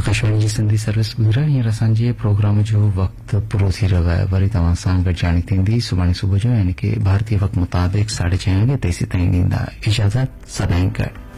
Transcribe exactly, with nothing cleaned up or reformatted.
आकाशवाणी जी Sindhi service ॿुधर हींअर असांजे प्रोग्राम जो वक़्तु पूरो थी रहियो आहे। वरी तव्हां सां गॾिजाणी थींदी सुभाणे सुबुह जो यानी कि भारतीय वक़्त मुताबिक़ साढे छह वॻे तेसीं ताईं ॾींदा इजाज़त। सदाईं गॾु।